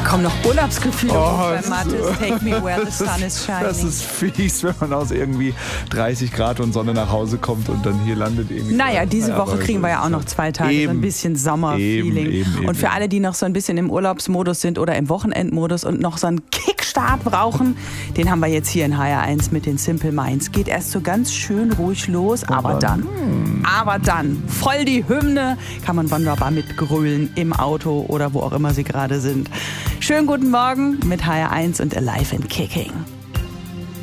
kommen noch Urlaubsgefühle bei Mathis. Take me where the sun is shining. Das ist fies, wenn man aus irgendwie 30 Grad und Sonne nach Hause kommt und dann hier landet irgendwie. Naja, diese Woche kriegen wir ja auch noch 2 Tage, so ein bisschen Sommerfeeling. Und für alle, die noch so ein bisschen im Urlaubsmodus sind oder im Wochenendmodus und noch so einen Kickstart brauchen, den haben wir jetzt hier in HR1 mit den Simple Minds. Geht erst so ganz schön ruhig los, aber dann, voll die Hymne, kann man wunderbar mitgrölen im Auto oder wo auch immer Sie gerade sind. Schönen guten Morgen mit HR1 und Alive and Kicking.